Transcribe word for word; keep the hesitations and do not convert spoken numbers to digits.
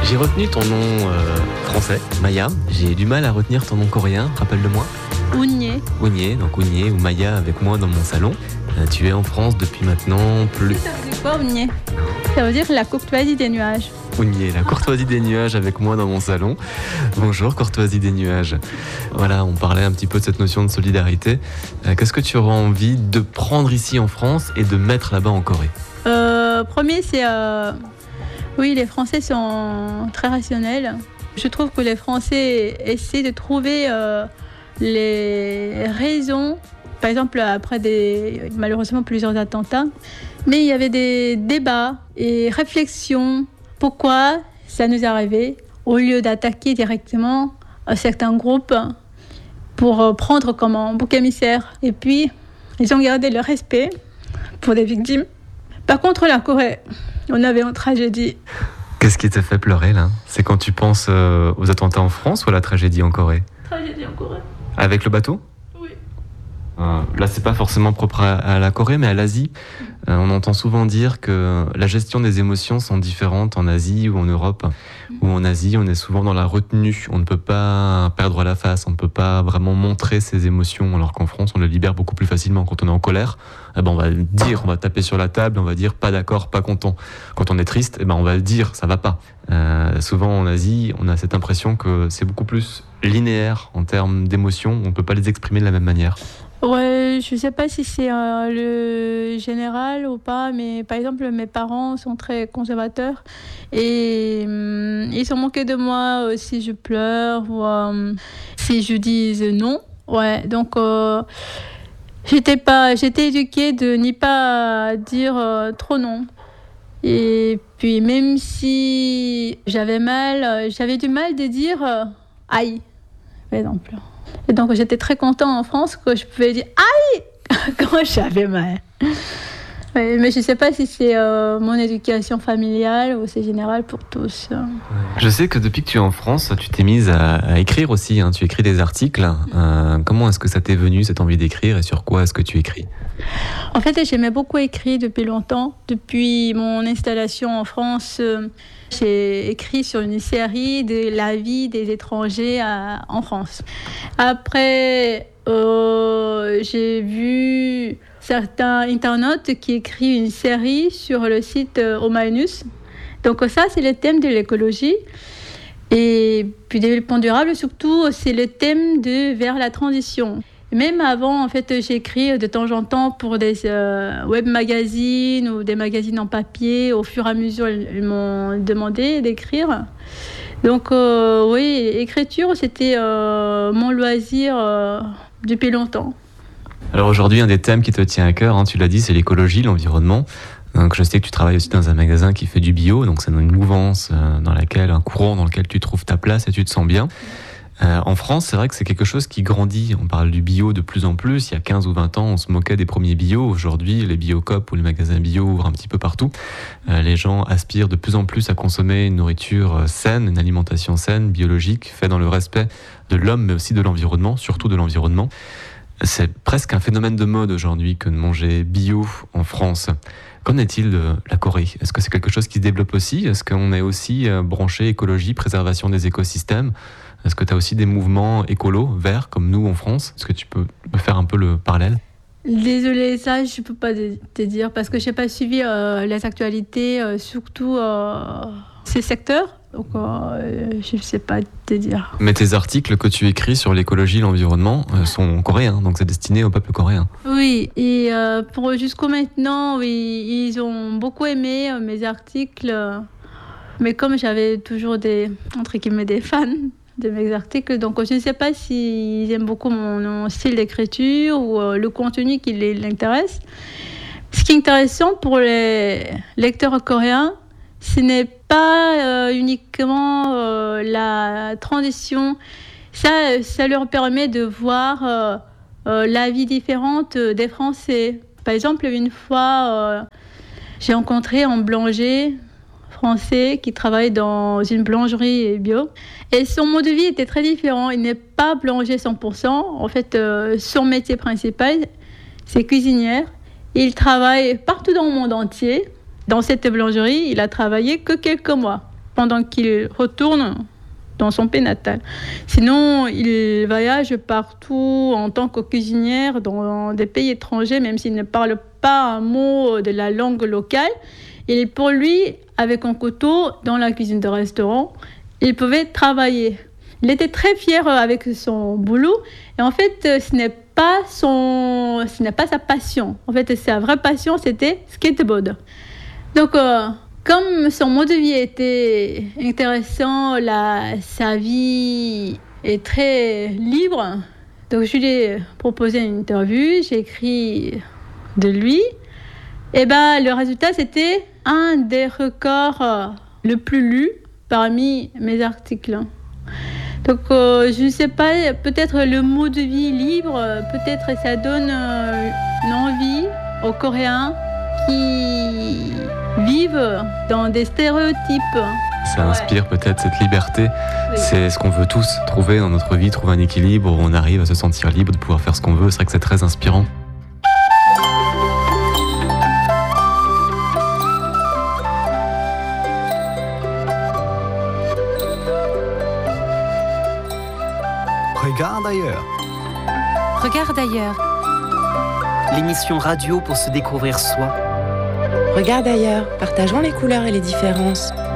J'ai retenu ton nom euh, français, Maya. J'ai du mal à retenir ton nom coréen, rappelle-le-moi. Ounye. Ounye, donc Ounye ou Maya avec moi dans mon salon. Euh, tu es en France depuis maintenant plus... Ça veut dire quoi, Ounye? Ça veut dire la courtoisie des nuages. Ounye, la courtoisie des nuages avec moi dans mon salon. Bonjour, courtoisie des nuages. Voilà, on parlait un petit peu de cette notion de solidarité. Euh, qu'est-ce que tu auras envie de prendre ici en France et de mettre là-bas en Corée? euh, Premier, c'est... Euh... Oui, les Français sont très rationnels. Je trouve que les Français essaient de trouver euh, les raisons. Par exemple, après des, malheureusement plusieurs attentats, mais il y avait des débats et réflexions. Pourquoi ça nous est arrivé? Au lieu d'attaquer directement certains groupes pour prendre comme un bouc émissaire. Et puis, ils ont gardé le respect pour les victimes. Par contre, la Corée, on avait une tragédie. Qu'est-ce qui te fait pleurer là? C'est quand tu penses euh, aux attentats en France ou à la tragédie en Corée? Tragédie en Corée. Avec le bateau? Oui. Euh, là, c'est pas forcément propre à, à la Corée, mais à l'Asie. Euh, on entend souvent dire que la gestion des émotions sont différentes en Asie ou en Europe. Ou en Asie, on est souvent dans la retenue. On ne peut pas perdre la face, on ne peut pas vraiment montrer ses émotions, alors qu'en France, on les libère beaucoup plus facilement. Quand on est en colère, eh ben, on va le dire, on va taper sur la table, on va dire pas d'accord, pas content. Quand on est triste, eh ben, on va le dire, ça va pas. Euh, souvent en Asie, on a cette impression que c'est beaucoup plus linéaire en termes d'émotions, on ne peut pas les exprimer de la même manière. Ouais, je sais pas si c'est euh, le général ou pas, mais par exemple, mes parents sont très conservateurs et hum, ils sont moqués de moi euh, si je pleure ou euh, si je dis non. Ouais, donc euh, j'étais pas, j'étais éduquée de n'y pas dire euh, trop non. Et puis même si j'avais mal, euh, j'avais du mal de dire euh, aïe, par exemple. Et donc j'étais très contente en France que je pouvais dire aïe quand j'avais mal. Ouais, mais je ne sais pas si c'est euh, mon éducation familiale ou c'est général pour tous. Je sais que depuis que tu es en France, tu t'es mise à, à écrire aussi, hein. Tu écris des articles. Euh, comment est-ce que ça t'est venu, cette envie d'écrire, et sur quoi est-ce que tu écris? En fait, j'aimais beaucoup écrire depuis longtemps. Depuis mon installation en France, euh, j'ai écrit sur une série de la vie des étrangers à, en France. Après, euh, j'ai vu certains internautes qui écrivent une série sur le site euh, Omanus. Donc ça, c'est le thème de l'écologie. Et puis développement durable, surtout, c'est le thème de vers la transition. Même avant, en fait, j'écris de temps en temps pour des euh, web magazines ou des magazines en papier. Au fur et à mesure, ils m'ont demandé d'écrire. Donc euh, oui, l'écriture, c'était euh, mon loisir euh, depuis longtemps. Alors aujourd'hui, un des thèmes qui te tient à cœur, hein, tu l'as dit, c'est l'écologie, l'environnement. Donc je sais que tu travailles aussi dans un magasin qui fait du bio, donc c'est une mouvance euh, dans laquelle, un courant dans lequel tu trouves ta place et tu te sens bien. Euh, en France, c'est vrai que c'est quelque chose qui grandit. On parle du bio de plus en plus. Il y a quinze ou vingt ans, on se moquait des premiers bio. Aujourd'hui, les Biocoop ou les magasins bio ouvrent un petit peu partout. Euh, les gens aspirent de plus en plus à consommer une nourriture saine, une alimentation saine, biologique, faite dans le respect de l'homme, mais aussi de l'environnement, surtout de l'environnement. C'est presque un phénomène de mode aujourd'hui que de manger bio en France. Qu'en est-il de la Corée? Est-ce que c'est quelque chose qui se développe aussi? Est-ce qu'on est aussi branché écologie, préservation des écosystèmes? Est-ce que tu as aussi des mouvements écolos, verts, comme nous en France? Est-ce que tu peux me faire un peu le parallèle? Désolée, ça, je ne peux pas te dire parce que je n'ai pas suivi euh, les actualités, euh, surtout euh, ces secteurs. Donc, euh, je ne sais pas te dire. Mais tes articles que tu écris sur l'écologie et l'environnement euh, sont coréens, donc c'est destiné au peuple coréen. Oui, et euh, pour jusqu'au maintenant, oui, ils ont beaucoup aimé euh, mes articles. Mais comme j'avais toujours des, entre guillemets, des fans de mes articles, donc je ne sais pas s'ils aiment beaucoup mon, mon style d'écriture ou euh, le contenu qui les, les intéresse. Ce qui est intéressant pour les lecteurs coréens, ce n'est pas euh, uniquement euh, la transition. Ça, ça leur permet de voir euh, euh, la vie différente des Français. Par exemple, une fois, euh, j'ai rencontré un boulanger français qui travaille dans une boulangerie bio. Et son mode de vie était très différent. Il n'est pas boulanger cent pour cent. En fait, euh, son métier principal, c'est cuisinière. Il travaille partout dans le monde entier. Dans cette boulangerie, il a travaillé que quelques mois. pendant qu'il retourne dans son pays natal. Sinon, il voyage partout en tant que cuisinière dans des pays étrangers, même s'il ne parle pas un mot de la langue locale. Et pour lui, avec un couteau, dans la cuisine de restaurant, il pouvait travailler. Il était très fier avec son boulot. Et en fait, ce n'est pas, son, ce n'est pas sa passion. En fait, sa vraie passion, c'était skateboard. Donc, euh, comme son mode de vie était intéressant, la, sa vie est très libre, donc je lui ai proposé une interview, j'ai écrit de lui. Et ben, le résultat, c'était un des records euh, le plus lus parmi mes articles. Donc, euh, je ne sais pas, peut-être le mode de vie libre, peut-être ça donne euh, une envie aux Coréens qui vivent dans des stéréotypes. Ça inspire ouais. peut-être cette liberté. Oui. C'est ce qu'on veut tous trouver dans notre vie, trouver un équilibre où on arrive à se sentir libre, de pouvoir faire ce qu'on veut. C'est vrai que c'est très inspirant. Regarde ailleurs. Regarde ailleurs. L'émission radio pour se découvrir soi. Regarde ailleurs, partageons les couleurs et les différences.